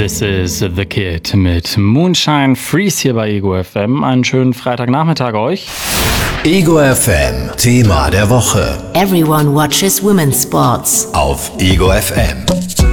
This is The Kid mit Moonshine Freeze hier bei Ego FM. Einen schönen Freitagnachmittag euch. Ego FM, Thema der Woche. Everyone watches women's sports. Auf Ego FM.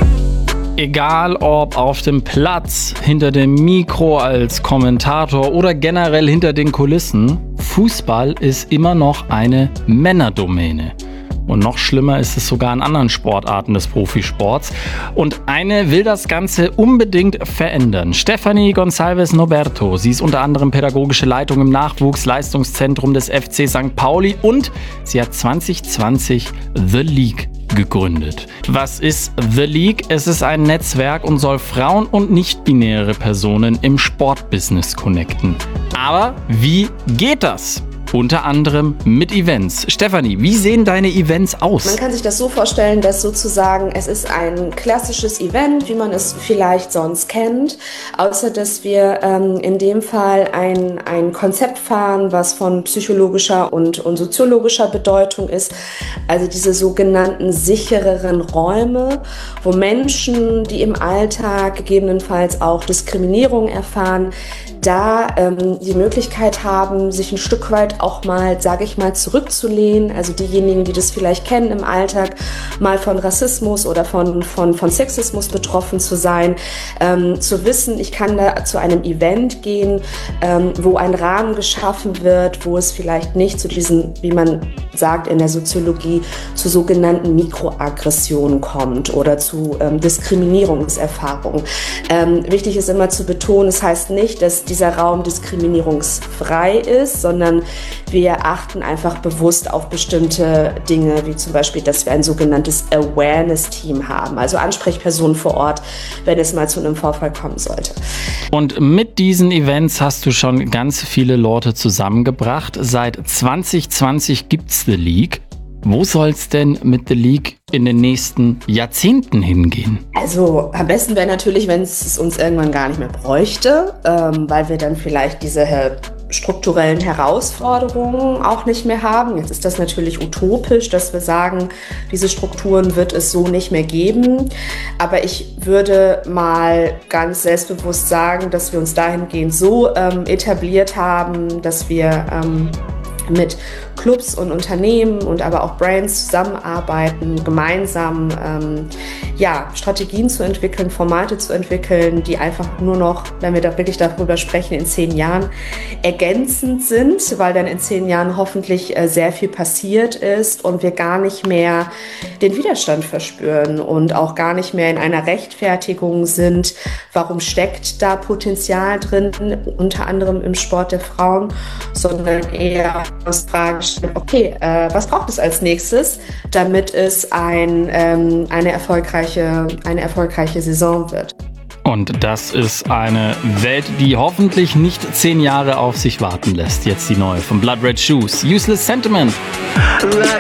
Egal ob auf dem Platz, hinter dem Mikro als Kommentator oder generell hinter den Kulissen, Fußball ist immer noch eine Männerdomäne. Und noch schlimmer ist es sogar in anderen Sportarten des Profisports. Und eine will das Ganze unbedingt verändern. Stefanie Gonçalves Noberto. Sie ist unter anderem pädagogische Leitung im Nachwuchsleistungszentrum des FC St. Pauli und sie hat 2020 The League gegründet. Was ist The League? Es ist ein Netzwerk und soll Frauen und nicht-binäre Personen im Sportbusiness connecten. Aber wie geht das? Unter anderem mit Events. Stefanie, wie sehen deine Events aus? Man kann sich das so vorstellen, dass sozusagen es ist ein klassisches Event, wie man es vielleicht sonst kennt, außer dass wir in dem Fall ein Konzept fahren, was von psychologischer und soziologischer Bedeutung ist. Also diese sogenannten sichereren Räume, wo Menschen, die im Alltag gegebenenfalls auch Diskriminierung erfahren, da die Möglichkeit haben, sich ein Stück weit auch mal, sage ich mal, zurückzulehnen. Also diejenigen, die das vielleicht kennen im Alltag, mal von Rassismus oder von Sexismus betroffen zu sein, zu wissen, ich kann da zu einem Event gehen, wo ein Rahmen geschaffen wird, wo es vielleicht nicht zu diesen, wie man sagt in der Soziologie, zu sogenannten Mikroaggressionen kommt oder zu Diskriminierungserfahrungen. Wichtig ist immer zu betonen, es heißt nicht, dass dieser Raum diskriminierungsfrei ist, sondern wir achten einfach bewusst auf bestimmte Dinge, wie zum Beispiel, dass wir ein sogenanntes Awareness-Team haben, also Ansprechpersonen vor Ort, wenn es mal zu einem Vorfall kommen sollte. Und mit diesen Events hast du schon ganz viele Leute zusammengebracht. Seit 2020 gibt's The League. Wo soll's denn mit The League in den nächsten Jahrzehnten hingehen? Also am besten wäre natürlich, wenn es uns irgendwann gar nicht mehr bräuchte, weil wir dann vielleicht diese strukturellen Herausforderungen auch nicht mehr haben. Jetzt ist das natürlich utopisch, dass wir sagen, diese Strukturen wird es so nicht mehr geben. Aber ich würde mal ganz selbstbewusst sagen, dass wir uns dahingehend so etabliert haben, dass wir mit Clubs und Unternehmen und aber auch Brands zusammenarbeiten, gemeinsam Strategien zu entwickeln, Formate zu entwickeln, die einfach nur noch, wenn wir da wirklich darüber sprechen, in 10 Jahren ergänzend sind, weil dann in 10 Jahren hoffentlich sehr viel passiert ist und wir gar nicht mehr den Widerstand verspüren und auch gar nicht mehr in einer Rechtfertigung sind, warum steckt da Potenzial drin, unter anderem im Sport der Frauen, sondern eher aus Fragen stellen, okay, was braucht es als nächstes, damit es eine erfolgreiche Saison wird. Und das ist eine Welt, die hoffentlich nicht 10 Jahre auf sich warten lässt. Jetzt die neue von Blood Red Shoes, Useless Sentiment.